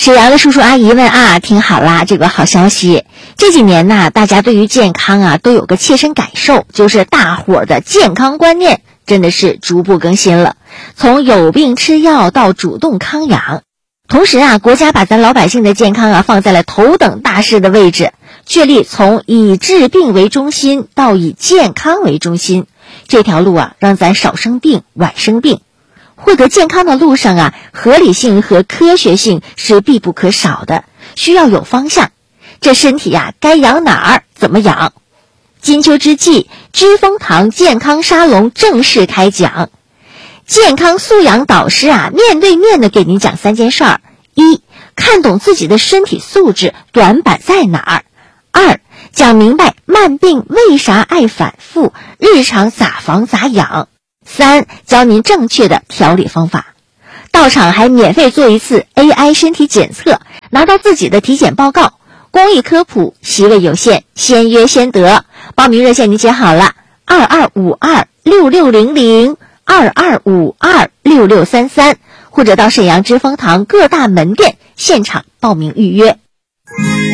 沈阳的叔叔阿姨们啊，听好啦，这个好消息。这几年呢，大家对于健康啊都有个切身感受，就是大伙儿的健康观念真的是逐步更新了，从有病吃药到主动康养。同时啊，国家把咱老百姓的健康啊放在了头等大事的位置，确立从以治病为中心到以健康为中心，这条路啊让咱少生病晚生病。获得健康的路上啊，合理性和科学性是必不可少的，需要有方向。这身体呀，该养哪儿怎么养？金秋之际，知蜂堂健康沙龙正式开讲。健康素养导师啊，面对面的给您讲3件事儿：一，看懂自己的身体素质短板在哪儿；二，讲明白慢病为啥爱反复，日常咋防咋养；三，教您正确的调理方法。到场还免费做一次 AI 身体检测，拿到自己的体检报告。公益科普，席位有限，先约先得。报名热线你写好了，22526600，22526633，或者到沈阳知蜂堂各大门店现场报名预约。